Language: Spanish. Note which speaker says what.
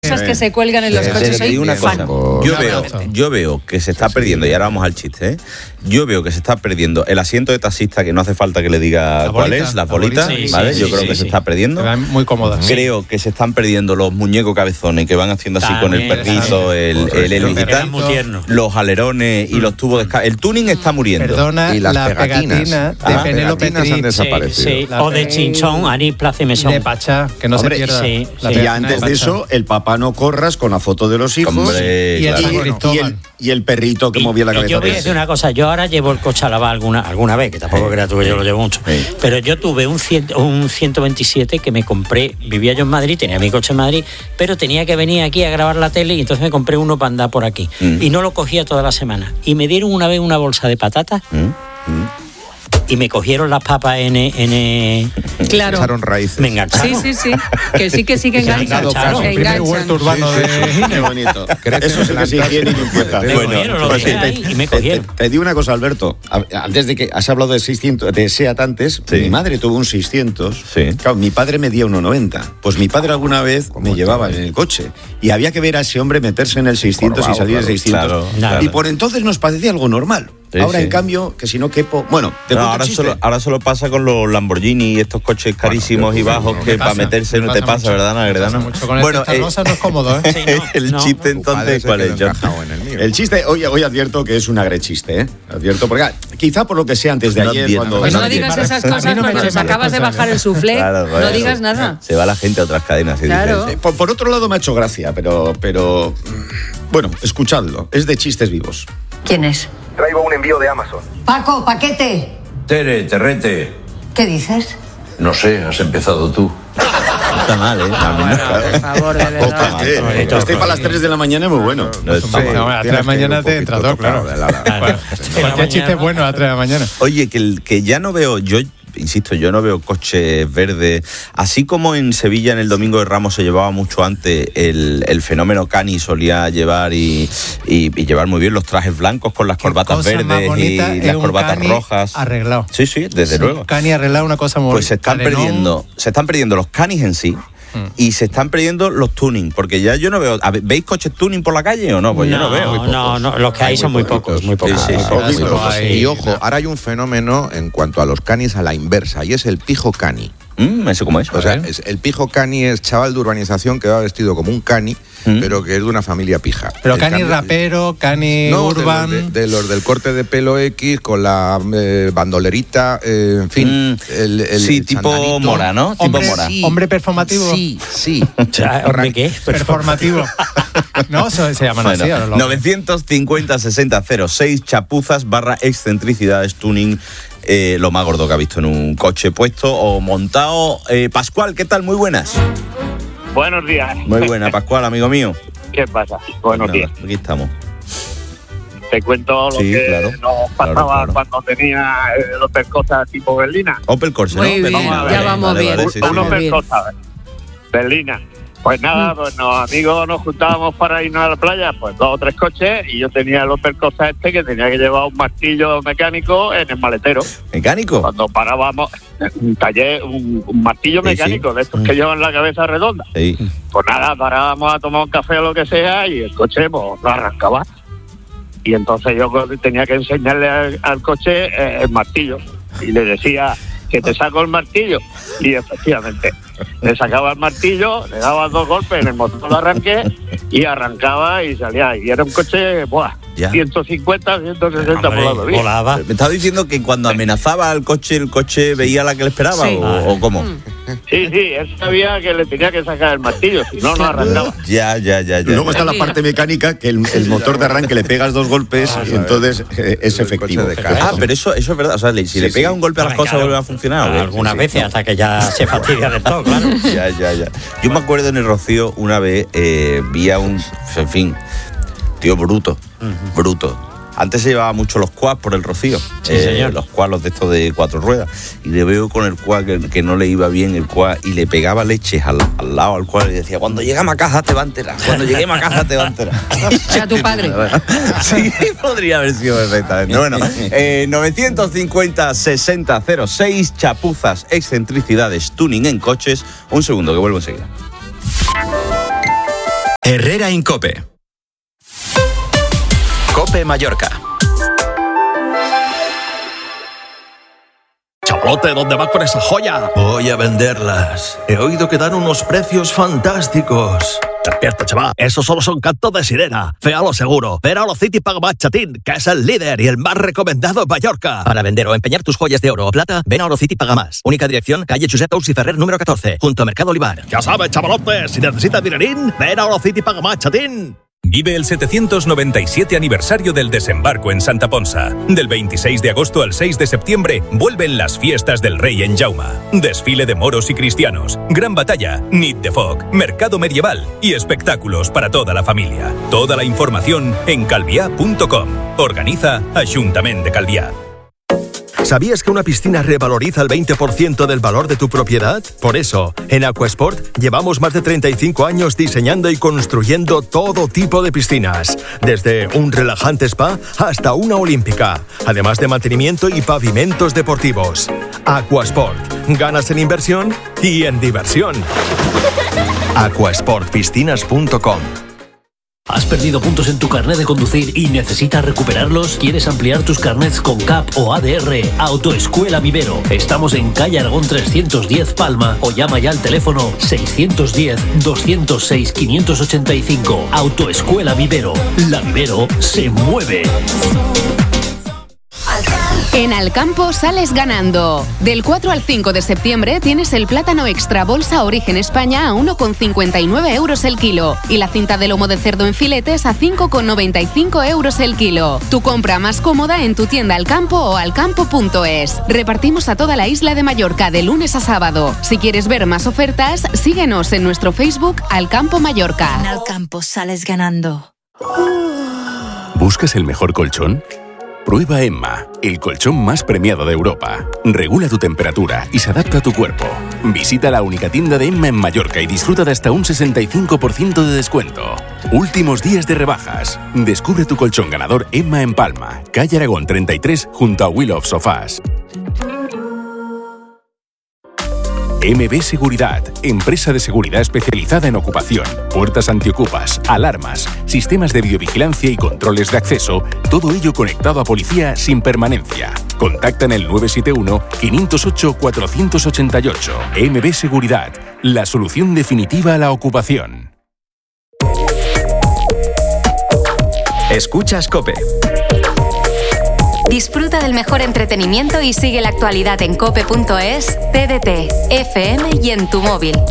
Speaker 1: chachas que se cuelgan en los coches.
Speaker 2: Soy
Speaker 1: una
Speaker 2: fan. Yo veo que se está perdiendo, y ahora vamos al chiste, yo veo que se está perdiendo el asiento de taxista, que no hace falta que le diga cuál es, la bolita, ¿vale? Yo creo que se está perdiendo.
Speaker 3: Muy cómoda.
Speaker 2: Creo que se están perdiendo los muñecos cabezones que van haciendo así con el perrito, el Elvis y tal, los alerones y los tubos de escape. El tuning está muriendo.
Speaker 4: Perdona,
Speaker 5: y las
Speaker 4: la
Speaker 5: pegatinas.
Speaker 4: pegatina de Penélope
Speaker 5: han desaparecido.
Speaker 6: O de Chinchón, Anís Plaza y Mesón.
Speaker 4: De Pachá, que no se pierda.
Speaker 7: Y antes de eso, el papá no corras con la foto de los hijos.
Speaker 2: Hombre,
Speaker 7: y el perrito que movía la cabeza.
Speaker 6: Yo voy a decir una cosa, yo ahora llevo el coche a lavar alguna vez, que tampoco creas tú que yo lo llevo mucho, pero yo tuve un 127 que me compré, vivía yo en Madrid, tenía mi coche en Madrid, pero tenía que venir aquí a grabar la tele y entonces me compré uno para andar por aquí y no lo cogía toda la semana y me dieron una vez una bolsa de patatas y me cogieron las papas
Speaker 1: Claro.
Speaker 5: Echaron raíces.
Speaker 6: Me engancharon.
Speaker 1: Sí. Que sí que enganchan.
Speaker 4: El primer huerto urbano de
Speaker 7: Qué bonito. Eso sí que es higiene y limpieza.
Speaker 6: Y me cogieron.
Speaker 7: Te digo una cosa, Alberto. Antes de que has hablado de 600, de SEAT antes, mi madre tuvo un 600. Claro, mi padre medía 1,90. Pues mi padre alguna vez me llevaba en el coche y había que ver a ese hombre meterse en el 600 y salir del 600. Y por entonces nos parecía algo normal. Ahora, en cambio, que si no quepo... Bueno,
Speaker 2: ahora solo pasa con los Lamborghini y estos coches carísimos y bajos que para meterse no te pasa, ¿verdad, Nagredano?
Speaker 4: Bueno, no es cómodo,
Speaker 2: el chiste entonces, ¿cuál es?
Speaker 7: El chiste, hoy advierto que es un agrechiste, Advierto, porque quizá por lo que sea antes de ayer...
Speaker 1: Pues no digas esas cosas cuando nos acabas de bajar el soufflé, no digas nada.
Speaker 2: Se va la gente a otras cadenas.
Speaker 1: Claro.
Speaker 7: Por otro lado me ha hecho gracia, pero... Bueno, escuchadlo, es de chistes vivos.
Speaker 8: ¿Quién es?
Speaker 9: Traigo un envío de Amazon.
Speaker 8: Paco, paquete.
Speaker 9: Tere, Terrete.
Speaker 8: ¿Qué dices?
Speaker 9: No sé, has empezado tú.
Speaker 2: Está mal,
Speaker 1: Por favor, de verdad.
Speaker 7: Este para las 3 de la mañana es muy bueno.
Speaker 4: a las 3 de la mañana te entra todo, claro. Cualquier chiste es bueno a las 3 de la mañana.
Speaker 2: Oye, que ya no veo... Insisto, yo no veo coches verdes. Así como en Sevilla en el Domingo de Ramos se llevaba mucho antes, el fenómeno Cani solía llevar y llevar muy bien los trajes blancos con las corbatas verdes y las corbatas rojas.
Speaker 4: Arreglado.
Speaker 2: Sí, desde luego.
Speaker 4: Cani arreglado, una cosa muy...
Speaker 2: Pues se están perdiendo los Canis en sí. Y se están perdiendo los tuning, porque ya yo no veo. ¿Veis coches tuning por la calle o no? Pues yo no veo.
Speaker 6: No, los que hay son muy pocos.
Speaker 5: Y ojo, ahora hay un fenómeno en cuanto a los canis a la inversa, y es el pijo cani.
Speaker 2: ¿Eso cómo es?
Speaker 5: O sea, el pijo cani es chaval de urbanización que va vestido como un cani, pero que es de una familia pija.
Speaker 4: Pero el cani rapero, cani urban...
Speaker 5: De los del corte de pelo X, con la bandolerita, en fin.
Speaker 2: Sí, tipo sandanito. Mora, ¿no?
Speaker 4: Hombre,
Speaker 2: tipo Mora.
Speaker 4: Sí. ¿Hombre performativo?
Speaker 5: Sí.
Speaker 6: ¿Hombre qué?
Speaker 4: Performativo. No, eso se llaman así.
Speaker 2: 950-60-06, chapuzas / excentricidades tuning. Lo más gordo que ha visto en un coche puesto o montado. Pascual, ¿qué tal? Muy buenas.
Speaker 10: Buenos días.
Speaker 2: Muy buena, Pascual, amigo mío.
Speaker 10: ¿Qué pasa? Buenos días.
Speaker 2: Aquí estamos.
Speaker 10: Te cuento lo que nos pasaba cuando tenía el Opel Corsa tipo berlina.
Speaker 2: Opel Corsa, ¿no?
Speaker 1: Muy bien, ya vamos bien.
Speaker 10: Un Opel Corsa berlina. Pues nada, pues amigos nos juntábamos para irnos a la playa, pues 2 o 3 coches, y yo tenía el Opel Corsa que tenía que llevar un martillo mecánico en el maletero.
Speaker 2: ¿Mecánico?
Speaker 10: Cuando parábamos, un martillo mecánico, de estos que llevan la cabeza redonda.
Speaker 2: Sí.
Speaker 10: Pues nada, parábamos a tomar un café o lo que sea y el coche pues lo arrancaba. Y entonces yo tenía que enseñarle al coche el martillo y le decía que te saco el martillo, y efectivamente le sacaba el martillo, le daba 2 golpes en el motor de arranque y arrancaba y salía, y era un coche 150, 160 por la vía.
Speaker 6: Volaba.
Speaker 2: ¿Me estaba diciendo que cuando amenazaba al coche, el coche veía la que le esperaba?
Speaker 1: Sí.
Speaker 2: ¿O cómo?
Speaker 10: Sí, él sabía que le tenía que sacar el martillo, si no arrancaba.
Speaker 2: Ya.
Speaker 7: Luego está la parte mecánica, que el motor de arranque le pegas 2 golpes y entonces es efectivo.
Speaker 2: Pero eso es verdad. O sea, si le pega un golpe a las cosas, vuelven a funcionar.
Speaker 6: Algunas veces, hasta que ya se fastidia del todo, claro.
Speaker 2: Ya. Yo me acuerdo en el Rocío, una vez vi a un, en fin, tío bruto. Antes se llevaba mucho los quads por el Rocío.
Speaker 6: Sí, señor.
Speaker 2: Los quads, los de estos de 4 ruedas. Y le veo con el quad que no le iba bien el quad y le pegaba leches al lado al quad y decía: cuando lleguemos a casa te va a enterar. Cuando lleguemos a casa te va a enterar.
Speaker 1: Era tu padre.
Speaker 2: Sí, podría haber sido perfectamente. Bueno, 950-60-06, chapuzas, excentricidades, tuning en coches. Un segundo, que vuelvo enseguida.
Speaker 3: Herrera Incope. Cope Mallorca.
Speaker 11: Chavalote, ¿dónde vas con esa joya?
Speaker 12: Voy a venderlas. He oído que dan unos precios fantásticos.
Speaker 11: Despierta, chaval. Esos solo son cantos de sirena. Féalo seguro. Ven a Orocity Paga Más Chatín, que es el líder y el más recomendado en Mallorca.
Speaker 13: Para vender o empeñar tus joyas de oro o plata, ven a Orocity Paga Más. Única dirección, calle Josep Tous y Ferrer número 14, junto a Mercado Olivar.
Speaker 11: Ya sabes, chavalote, si necesitas dinerín, ven a Orocity Paga Más Chatín.
Speaker 14: Vive el 797 aniversario del desembarco en Santa Ponsa. Del 26 de agosto al 6 de septiembre vuelven las fiestas del Rey en Jauma. Desfile de moros y cristianos, gran batalla, nit de foc, mercado medieval y espectáculos para toda la familia. Toda la información en calviá.com. Organiza Ajuntament de Calviá.
Speaker 15: ¿Sabías que una piscina revaloriza el 20% del valor de tu propiedad? Por eso, en Aquasport llevamos más de 35 años diseñando y construyendo todo tipo de piscinas, desde un relajante spa hasta una olímpica, además de mantenimiento y pavimentos deportivos. Aquasport, ganas en inversión y en diversión. Aquasportpiscinas.com.
Speaker 16: ¿Has perdido puntos en tu carnet de conducir y necesitas recuperarlos? ¿Quieres ampliar tus carnets con CAP o ADR? Autoescuela Vivero. Estamos en calle Aragón 310 Palma o llama ya al teléfono 610-206-585. Autoescuela Vivero. La Vivero se mueve.
Speaker 17: En Alcampo sales ganando. Del 4 al 5 de septiembre tienes el plátano extra bolsa Origen España a 1,59 euros el kilo y la cinta de lomo de cerdo en filetes a 5,95 euros el kilo. Tu compra más cómoda en tu tienda Alcampo o alcampo.es. Repartimos a toda la isla de Mallorca de lunes a sábado. Si quieres ver más ofertas, síguenos en nuestro Facebook Alcampo Mallorca.
Speaker 18: En Alcampo sales ganando.
Speaker 19: ¿Buscas el mejor colchón? Prueba Emma, el colchón más premiado de Europa. Regula tu temperatura y se adapta a tu cuerpo. Visita la única tienda de Emma en Mallorca y disfruta de hasta un 65% de descuento. Últimos días de rebajas. Descubre tu colchón ganador Emma en Palma, calle Aragón 33, junto a Will of Sofás. MB Seguridad, empresa de seguridad especializada en ocupación, puertas antiocupas, alarmas, sistemas de videovigilancia y controles de acceso, todo ello conectado a policía sin permanencia. Contacta en el 971-508-488. MB Seguridad, la solución definitiva a la ocupación.
Speaker 3: Escuchas COPE.
Speaker 20: Disfruta del mejor entretenimiento y sigue la actualidad en cope.es, TDT, FM y en tu móvil.